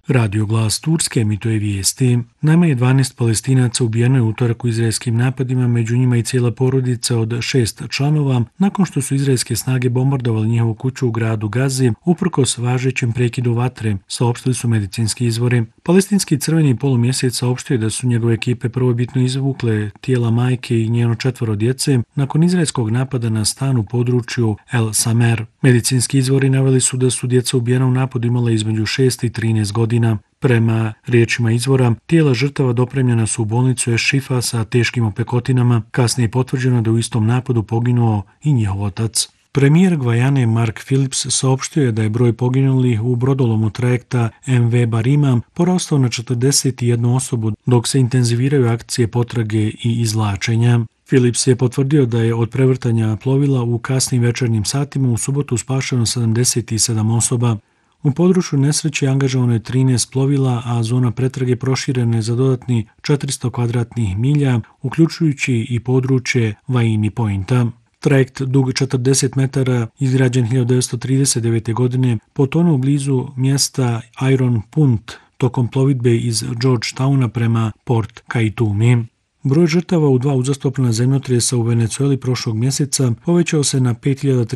Radio Glas Turske emituje vijesti. Najmanje 12 Palestinaca ubijeno je u utorak u izraelskim napadima, među njima i cijela porodica od 6 članova, nakon što su izraelske snage bombardovali njihovu kuću u gradu Gazi, uprkos važećem prekidu vatre, saopštili su medicinski izvori. Palestinski crveni polumjesec saopštio da su njegove ekipe prvobitno izvukle tijela majke i njeno 4 djece nakon izraelskog napada na stan u području El Samer. Medicinski izvori naveli su da su djeca ubijena u napadu imala između 6 i 13 godina. Prema riječima izvora, tijela žrtava dopremljena su u bolnicu Eš-Šifa sa teškim opekotinama. Kasnije je potvrđeno da u istom napadu poginuo i njihov otac. Premijer Gvajane Mark Phillips saopštio je da je broj poginulih u brodolomu trajekta MV Barima porastao na 41 osobu, dok se intenziviraju akcije potrage i izvlačenja. Phillips je potvrdio da je od prevrtanja plovila u kasnim večernjim satima u subotu spašeno 77 osoba. U području nesreće angažovano je 13 plovila, a zona pretrage proširena je za dodatni 400 kvadratnih milja, uključujući i područje Vaini Pointa. Trajekt dug 40 metara, izgrađen 1939. godine, potonuo blizu mjesta Iron Punt tokom plovidbe iz Georgetowna prema Port Kaitumi. Broj žrtava u 2 uzastopna zemljotresa u Venezueli prošlog mjeseca povećao se na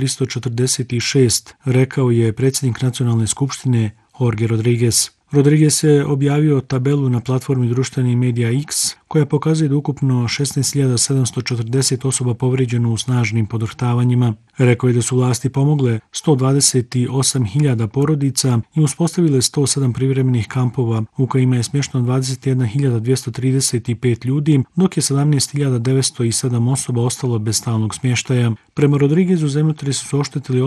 5346, rekao je predsjednik Nacionalne skupštine Jorge Rodriguez. Rodriguez je objavio tabelu na platformi društvenih medija X, koja pokazuje da ukupno 16.740 osoba povrijeđeno u snažnim podrhtavanjima. Rekao je da su vlasti pomogle 128.000 porodica i uspostavile 107 privremenih kampova u kojima je smješteno 21.235 ljudi, dok je 17.907 osoba ostalo bez stalnog smještaja. Prema Rodriguezu zemljotresi su oštetili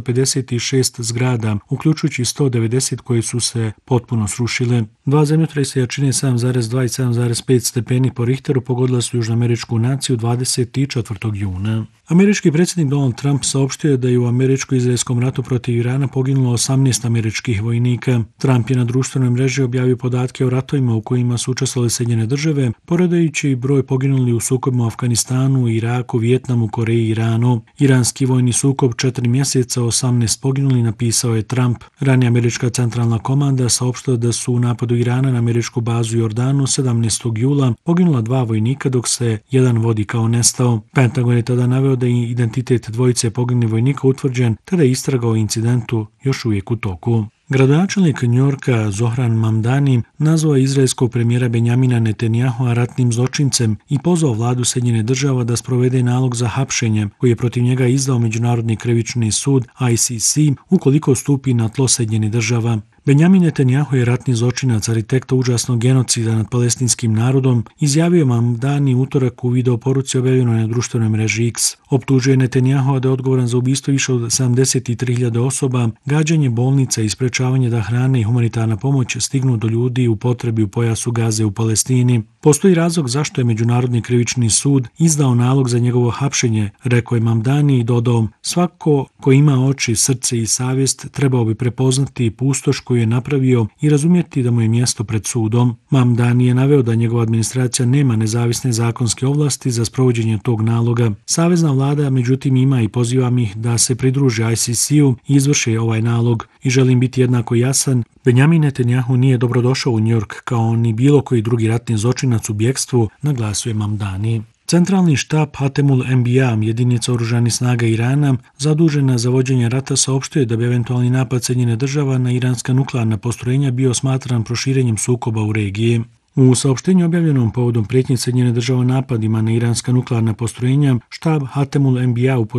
856 zgrada, uključujući 190 koje su se potpuno srušile. 2 zemljotresa jačine 7,2 i 7,5 stepeni po Richteru pogodila su južnoameričku naciju 24. juna. Američki predsjednik Donald Trump saopštio je da je u američko-izraelskom ratu protiv Irana poginulo 18 američkih vojnika. Trump je na društvenoj mreži objavio podatke o ratovima u kojima su učestvovale Sjedinjene države, poredajući broj poginulih u sukobima u Afganistanu, Iraku, Vijetnamu, Koreji i Iranu. Iranski vojni sukob 4 mjeseca, 18 poginulih, napisao je Trump. Ranije američka centralna komanda saopštila da su u napadu Irana na američku bazu u Jordanu 17. jula poginula 2 vojnika, dok se jedan vodi kao nestao. Pentagon je tada naveo da je identitet dvojice poginulih vojnika utvrđen, te da je istraga o incidentu još uvijek u toku. Gradonačelnik Njujorka Zohran Mamdani nazvao je izraelskog premijera Benjamina Netanjahua ratnim zločincem i pozvao vladu Sjedinjenih država da sprovede nalog za hapšenje koji je protiv njega izdao Međunarodni krivični sud ICC ukoliko stupi na tlo Sjedinjenih država. Benjamin Netanjahu je ratni zločinac, arhitekta užasnog genocida nad palestinskim narodom, izjavio Mamdani utorak u videoporuci objavljenoj na društvenoj mreži X. Optužio je Netanjahua da je odgovoran za ubijstvo više od 73.000 osoba, gađanje bolnica i sprečavanje da hrana i humanitarna pomoć stignu do ljudi u potrebi u pojasu Gaze u Palestini. Postoji razlog zašto je Međunarodni krivični sud izdao nalog za njegovo hapšenje, rekao je Mamdani i dodao: svako ko ima oči, srce i savjest trebao bi prepoznati pustoš koju je napravio i razumjeti da mu je mjesto pred sudom. Mamdani je naveo da njegova administracija nema nezavisne zakonske ovlasti za sprovođenje tog naloga. Savezna vlada međutim ima i pozivam ih da se pridruže ICC-u i izvrše ovaj nalog. I želim biti jednako jasan, Benjamin Netanjahu nije dobrodošao u New York kao ni bilo koji drugi ratni zločinac u bjekstvu, naglasuje Mamdani. Centralni štab Hatemul Enbiya, jedinica oružanih snaga Irana, zadužena za vođenje rata, saopštio je da bi eventualni napad Sjedinjenih država na iranska nuklearna postrojenja bio smatran proširenjem sukoba u regiji. U saopštenju objavljenom povodom prijetnje Sjedinjenih država napadima na iranska nuklearna postrojenja, štab Hatemul Enbiya